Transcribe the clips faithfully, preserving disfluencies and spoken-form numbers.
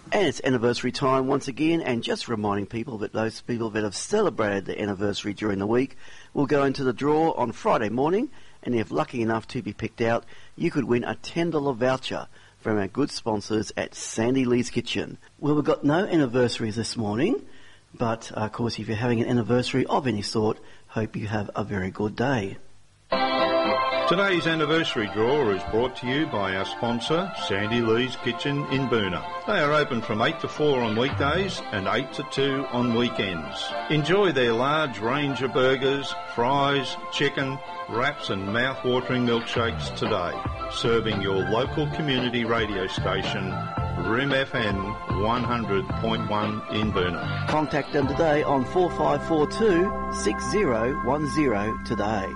And it's anniversary time once again, and just reminding people that those people that have celebrated their anniversary during the week will go into the draw on Friday morning, and if lucky enough to be picked out, you could win a ten dollars voucher from our good sponsors at Sandy Lee's Kitchen. Well, we've got no anniversaries this morning, but uh, of course if you're having an anniversary of any sort, hope you have a very good day. Today's anniversary draw is brought to you by our sponsor, Sandy Lee's Kitchen in Boonah. They are open from eight to four on weekdays and eight to two on weekends. Enjoy their large range of burgers, fries, chicken, wraps and mouth-watering milkshakes today. Serving your local community radio station, R I M F M one hundred point one in Boonah. Contact them today on four five four two, six zero one zero today.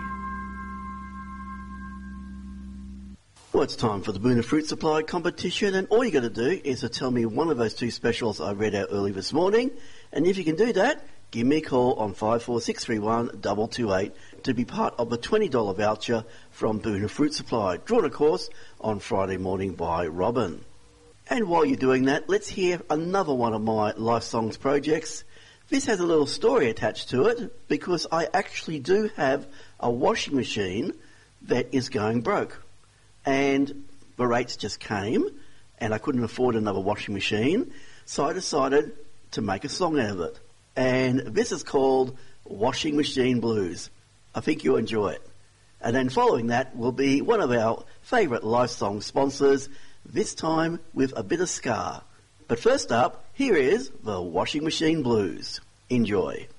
Well, it's time for the Boonah Fruit Supply competition, and all you got to do is to tell me one of those two specials I read out early this morning, and if you can do that, give me a call on five four six three one, two two eight to be part of the twenty dollars voucher from Boonah Fruit Supply, drawn, of course, on Friday morning by Robin. And while you're doing that, let's hear another one of my Life Songs projects. This has a little story attached to it, because I actually do have a washing machine that is going broke. And the rates just came, and I couldn't afford another washing machine, so I decided to make a song out of it. And this is called Washing Machine Blues. I think you'll enjoy it. And then following that will be one of our favourite Life Song sponsors, this time with a bit of ska. But first up, here is the Washing Machine Blues. Enjoy.